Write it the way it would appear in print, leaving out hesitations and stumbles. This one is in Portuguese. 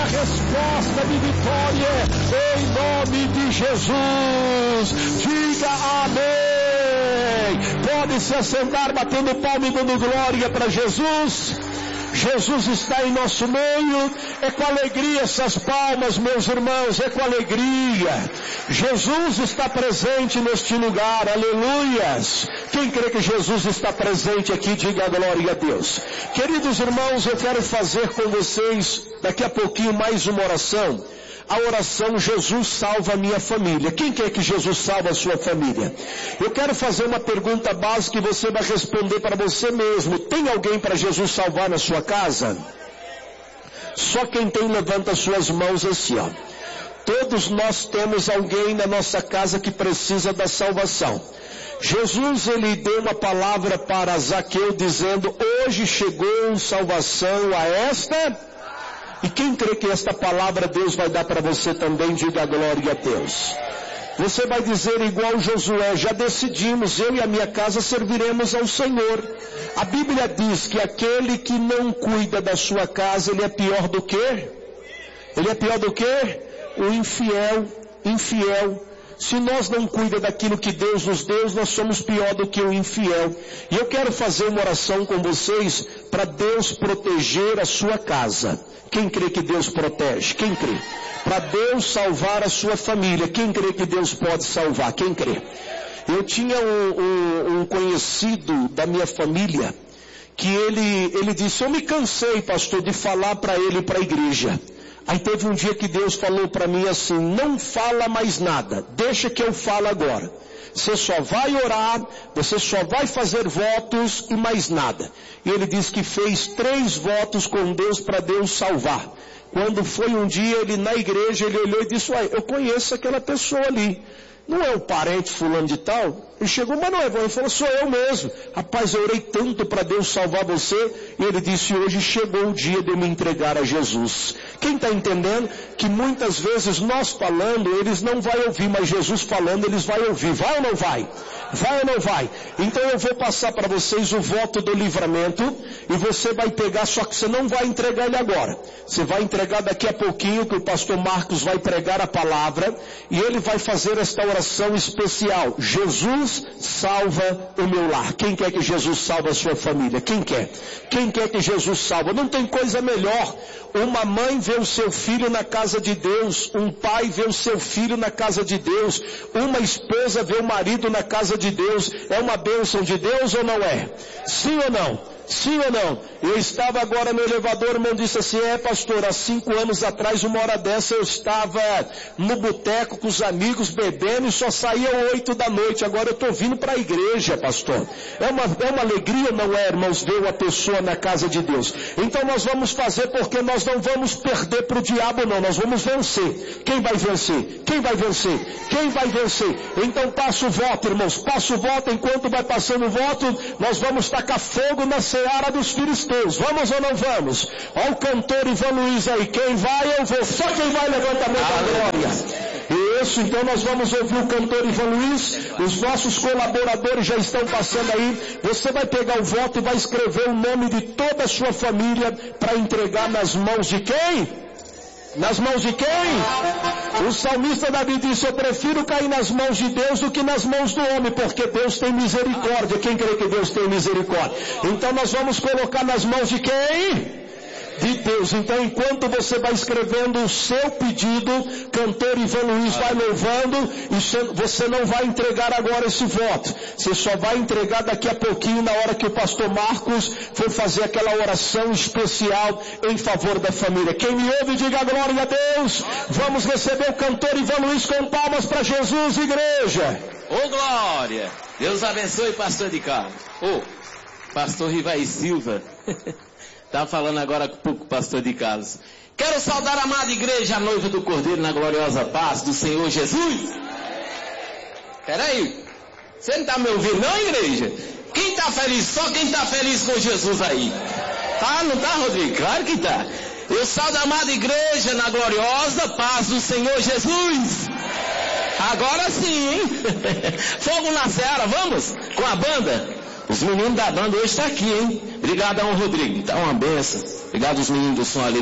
resposta de vitória, em nome de Jesus. Diga amém. Pode se assentar, batendo palma e dando glória para Jesus. Jesus está em nosso meio. É com alegria essas palmas, meus irmãos, é com alegria. Jesus está presente neste lugar, aleluias. Quem crê que Jesus está presente aqui, diga a glória a Deus. Queridos irmãos, eu quero fazer com vocês daqui a pouquinho mais uma oração. A oração Jesus salva a minha família. Quem quer que Jesus salve a sua família? Eu quero fazer uma pergunta básica e você vai responder para você mesmo. Tem alguém para Jesus salvar na sua casa? Só quem tem levanta suas mãos assim, ó. Todos nós temos alguém na nossa casa que precisa da salvação. Jesus, ele deu uma palavra para Zaqueu dizendo: hoje chegou salvação a esta. E quem crê que esta palavra Deus vai dar para você também, diga a glória a Deus. Você vai dizer igual Josué: já decidimos, eu e a minha casa serviremos ao Senhor. A Bíblia diz que aquele que não cuida da sua casa, ele é pior do que? Ele é pior do que? O infiel. Se nós não cuidamos daquilo que Deus nos deu, nós somos pior do que o infiel. E eu quero fazer uma oração com vocês para Deus proteger a sua casa. Quem crê que Deus protege? Quem crê? Para Deus salvar a sua família. Quem crê que Deus pode salvar? Quem crê? Eu tinha um conhecido da minha família que ele disse: eu me cansei, pastor, de falar para ele e para a igreja. Aí teve um dia que Deus falou para mim assim: não fala mais nada, deixa que eu falo agora. Você só vai orar, você só vai fazer votos e mais nada. E ele disse que fez 3 votos com Deus para Deus salvar. Quando foi um dia, ele na igreja, ele olhou e disse: uai, eu conheço aquela pessoa ali. Não é o parente fulano de tal? Ele chegou, mas não é, ele falou: sou eu mesmo. Rapaz, eu orei tanto para Deus salvar você. E ele disse: hoje chegou o dia de eu me entregar a Jesus. Quem está entendendo que muitas vezes nós falando, eles não vão ouvir, mas Jesus falando, eles vão ouvir. Vai ou não vai? Vai ou não vai? Então eu vou passar para vocês o voto do livramento. E você vai pegar, só que você não vai entregar ele agora. Você vai entregar daqui a pouquinho, que o pastor Marcos vai pregar a palavra. E ele vai fazer esta oração especial: Jesus salva o meu lar. Quem quer que Jesus salve a sua família? Quem quer? Quem quer que Jesus salve? Não tem coisa melhor. Uma mãe vê o seu filho na casa de Deus. Um pai vê o seu filho na casa de Deus. Uma esposa vê o marido na casa de Deus. É uma bênção de Deus ou não é? Sim ou não? Sim ou não? Eu estava agora no elevador, o irmão disse assim: pastor, há 5 anos atrás, uma hora dessa, eu estava no boteco com os amigos bebendo e só saía 8 da noite. Agora eu estou vindo para a igreja, pastor. É uma alegria, não é, irmãos, ver uma pessoa na casa de Deus. Então nós vamos fazer, porque nós não vamos perder para o diabo, não. Nós vamos vencer. Quem vai vencer? Quem vai vencer? Quem vai vencer? Então passa o voto, irmãos. Passa o voto. Enquanto vai passando o voto, nós vamos tacar fogo na seara dos filisteus. Vamos ou não vamos? Olha o cantor Ivan Luiz aí. Quem vai, eu vou. Só quem vai, levanta a mão da glória. Isso, então nós vamos ouvir o cantor Ivan Luiz. Os nossos colaboradores já estão passando aí. Você vai pegar o voto e vai escrever o nome de toda a sua família para entregar nas mãos de quem? Nas mãos de quem? O salmista Davi disse: eu prefiro cair nas mãos de Deus do que nas mãos do homem, porque Deus tem misericórdia. Quem crê que Deus tem misericórdia? Então nós vamos colocar nas mãos de quem? De Deus. Então enquanto você vai escrevendo o seu pedido, cantor Ivan Luiz vai louvando, e você não vai entregar agora esse voto. Você só vai entregar daqui a pouquinho, na hora que o pastor Marcos for fazer aquela oração especial em favor da família. Quem me ouve, diga glória a Deus. Vamos receber o cantor Ivan Luiz com palmas para Jesus, igreja. Ô glória! Deus abençoe, pastor de Carlos. Pastor Rivai Silva. Estava falando agora com o pastor de Carlos. Quero saudar a amada igreja, a noiva do Cordeiro, na gloriosa paz do Senhor Jesus. Peraí, você não está me ouvindo não, igreja? Quem está feliz? Só quem está feliz com Jesus aí. Tá, não tá, Rodrigo? Claro que tá. Eu saldo a amada igreja na gloriosa paz do Senhor Jesus. Agora sim, hein? Fogo na seara, vamos? Com a banda? Os meninos da banda hoje estão aqui, hein? Obrigadão, Rodrigo. Tá uma benção. Obrigado aos meninos do som ali.